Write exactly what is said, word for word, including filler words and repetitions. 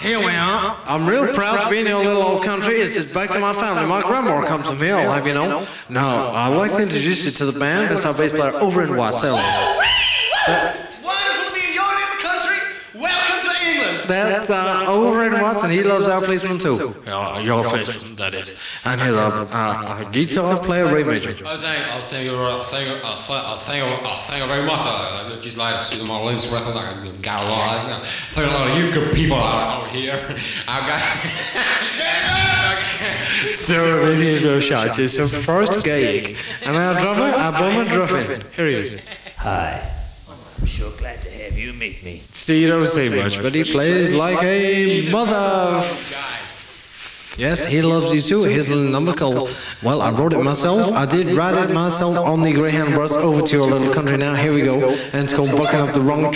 Here we are. I'm real proud to be in your little old country. It's just back to my family. My grandma comes from here, I'll have you know. Now, I'd like to introduce you to the band. It's our bass player over in Wassail. It's wonderful to be in your little country. Welcome to England. That's uh, over in Watson. He loves our policeman too. Uh, your policeman, that is. And he's a, a, a guitar player, Ray Major. Oh, thank, oh, thank you, uh, thank you, uh, thank, uh, thank you, uh, thank you very much. Uh, just like to see my list right like a gallery. Thank a lot of you good people out here. I've got. So, ladies and gentlemen, it's the first gig. And our drummer, our drummer, Druffin. Here he is. Hi. I'm sure glad to have you meet me. See, you don't say much, but he plays like a mother. Yes, he loves you too. Here's a little number called, well, I wrote it myself. I did write it myself on the Greyhound bus over to your little country now. Here we go. And it's called Bucking Up the Wrong